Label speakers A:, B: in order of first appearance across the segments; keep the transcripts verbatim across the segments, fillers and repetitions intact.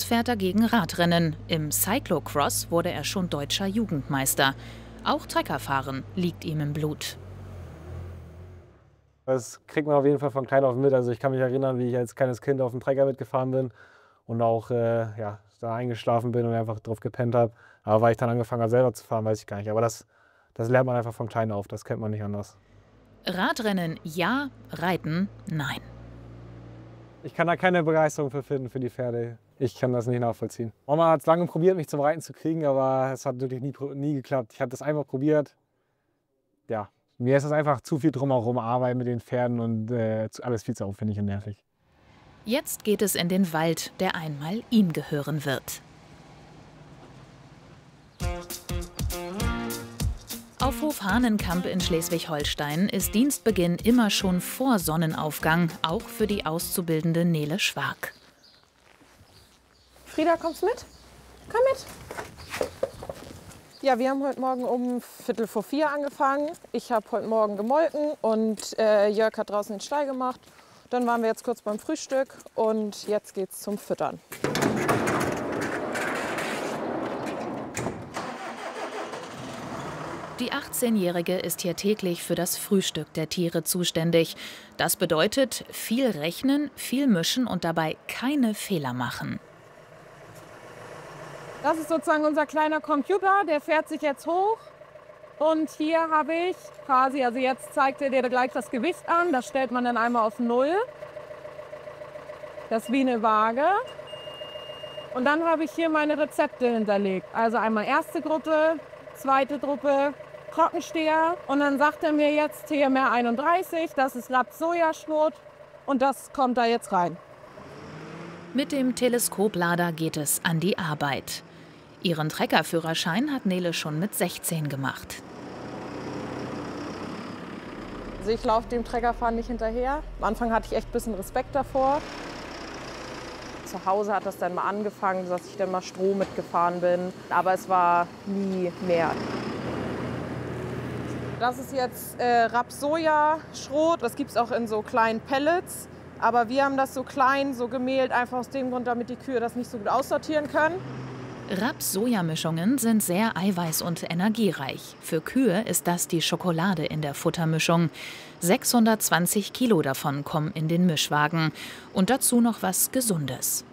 A: Jetzt fährt er gegen Radrennen. Im Cyclocross wurde er schon deutscher Jugendmeister. Auch Treckerfahren liegt ihm im Blut.
B: Das kriegt man auf jeden Fall von klein auf mit. Also ich kann mich erinnern, wie ich als kleines Kind auf dem Trecker mitgefahren bin und auch äh, ja, da eingeschlafen bin und einfach drauf gepennt habe. Aber weil ich dann angefangen habe, selber zu fahren, weiß ich gar nicht. Aber das, das lernt man einfach von klein auf. Das kennt man nicht anders.
A: Radrennen ja, Reiten nein.
B: Ich kann da keine Begeisterung für finden, für die Pferde. Ich kann das nicht nachvollziehen. Mama hat es lange probiert, mich zum Reiten zu kriegen, aber es hat wirklich nie, nie geklappt. Ich habe das einmal probiert. Ja, mir ist es einfach zu viel drumherum, Arbeit mit den Pferden und äh, alles viel zu aufwendig und nervig.
A: Jetzt geht es in den Wald, der einmal ihm gehören wird. Auf Hof Hahnenkamp in Schleswig-Holstein ist Dienstbeginn immer schon vor Sonnenaufgang, auch für die auszubildende Nele Schwark.
C: Frieda, kommst mit? Komm mit. Ja, wir haben heute Morgen um Viertel vor vier angefangen. Ich habe heute Morgen gemolken und äh, Jörg hat draußen den Stall gemacht. Dann waren wir jetzt kurz beim Frühstück und jetzt geht's zum Füttern.
A: Die achtzehnjährige ist hier täglich für das Frühstück der Tiere zuständig. Das bedeutet viel rechnen, viel mischen und dabei keine Fehler machen.
C: Das ist sozusagen unser kleiner Computer, der fährt sich jetzt hoch. Und hier habe ich quasi, also jetzt zeigt er dir gleich das Gewicht an. Das stellt man dann einmal auf Null. Das ist wie eine Waage. Und dann habe ich hier meine Rezepte hinterlegt. Also einmal erste Gruppe, zweite Gruppe, Trockensteher. Und dann sagt er mir jetzt T M R einunddreißig, das ist Raps-Sojaschrot und das kommt da jetzt rein.
A: Mit dem Teleskoplader geht es an die Arbeit. Ihren Treckerführerschein hat Nele schon mit sechzehn gemacht.
C: Also ich laufe dem Treckerfahren nicht hinterher. Am Anfang hatte ich echt ein bisschen Respekt davor. Zu Hause hat das dann mal angefangen, dass ich dann mal Stroh mitgefahren bin. Aber es war nie mehr. Das ist jetzt äh, Raps-Soja-Schrot. Das gibt es auch in so kleinen Pellets. Aber wir haben das so klein, so gemehlt, einfach aus dem Grund, damit die Kühe das nicht so gut aussortieren können.
A: Raps-Soja-Mischungen sind sehr eiweiß- und energiereich. Für Kühe ist das die Schokolade in der Futtermischung. sechshundertzwanzig Kilo davon kommen in den Mischwagen. Und dazu noch was Gesundes.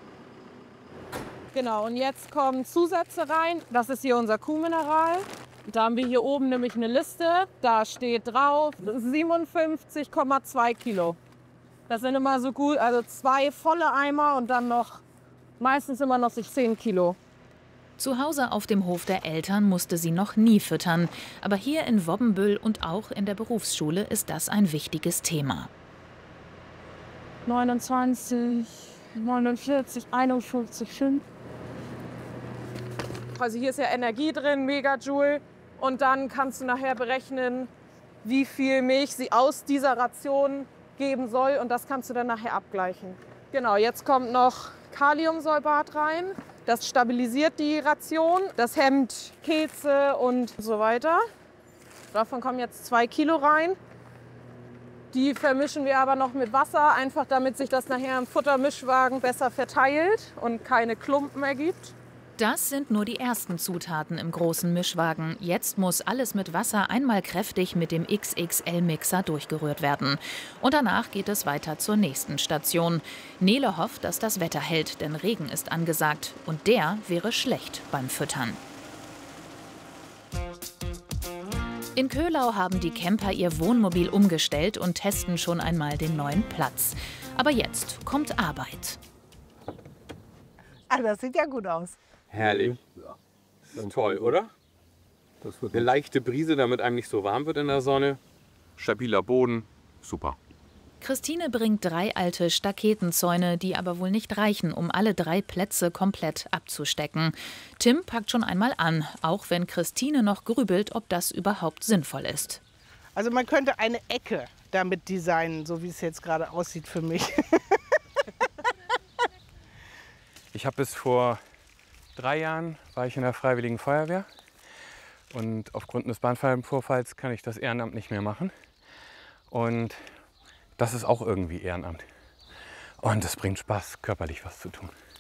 C: Genau, und jetzt kommen Zusätze rein. Das ist hier unser Kuhmineral. Da haben wir hier oben nämlich eine Liste. Da steht drauf siebenundfünfzig Komma zwei Kilo. Das sind immer so gut, also zwei volle Eimer und dann noch meistens immer noch sich zehn Kilo.
A: Zu Hause auf dem Hof der Eltern musste sie noch nie füttern. Aber hier in Wobbenbüll und auch in der Berufsschule ist das ein wichtiges Thema.
C: neunundzwanzig, neunundvierzig, einundfünfzig, fünf. Also hier ist ja Energie drin, Megajoule. Und dann kannst du nachher berechnen, wie viel Milch sie aus dieser Ration geben soll. Und das kannst du dann nachher abgleichen. Genau, jetzt kommt noch Kaliumsorbat rein. Das stabilisiert die Ration. Das hemmt Pilze und so weiter. Davon kommen jetzt zwei Kilo rein. Die vermischen wir aber noch mit Wasser, einfach damit sich das nachher im Futtermischwagen besser verteilt und keine Klumpen ergibt.
A: Das sind nur die ersten Zutaten im großen Mischwagen. Jetzt muss alles mit Wasser einmal kräftig mit dem X X L-Mixer durchgerührt werden. Und danach geht es weiter zur nächsten Station. Nele hofft, dass das Wetter hält, denn Regen ist angesagt. Und der wäre schlecht beim Füttern. In Köhlau haben die Camper ihr Wohnmobil umgestellt und testen schon einmal den neuen Platz. Aber jetzt kommt Arbeit.
D: Ah, das sieht ja gut aus.
E: Herrlich. Das ist toll, oder? Das wird eine leichte Brise, damit einem nicht so warm wird in der Sonne. Stabiler Boden. Super.
A: Christine bringt drei alte Staketenzäune, die aber wohl nicht reichen, um alle drei Plätze komplett abzustecken. Tim packt schon einmal an, auch wenn Christine noch grübelt, ob das überhaupt sinnvoll ist.
D: Also man könnte eine Ecke damit designen, so wie es jetzt gerade aussieht für mich.
E: Ich habe bis vor drei Jahren war ich in der Freiwilligen Feuerwehr. Und aufgrund des Bandscheibenvorfalls kann ich das Ehrenamt nicht mehr machen. Und das ist auch irgendwie Ehrenamt. Und es bringt Spaß, körperlich was zu tun.